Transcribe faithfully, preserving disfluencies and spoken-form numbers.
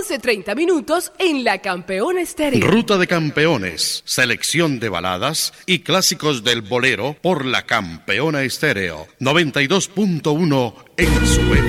catorce treinta minutos en la Campeona Estéreo. Ruta de Campeones, selección de baladas y clásicos del bolero por la Campeona Estéreo noventa y dos punto uno en su